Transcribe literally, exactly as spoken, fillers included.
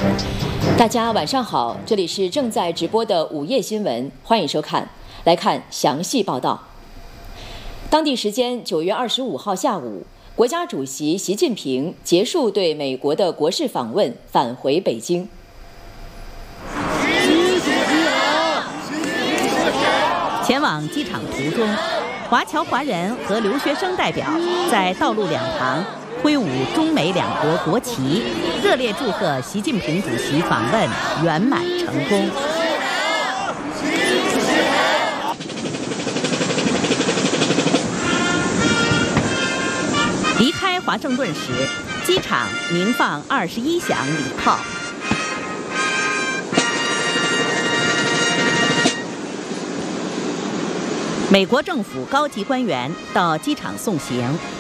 大家晚上好，这里是正在直播的午夜新闻，欢迎收看。来看详细报道。当地时间九月二十五号下午，国家主席习近平结束对美国的国事访问，返回北京。 前往机场途中，华侨华人和留学生代表在道路两旁挥舞中美两国国旗，热烈祝贺习近平主席访问圆满成功。离开华盛顿时，机场鸣放二十一响礼炮。美国政府高级官员到机场送行，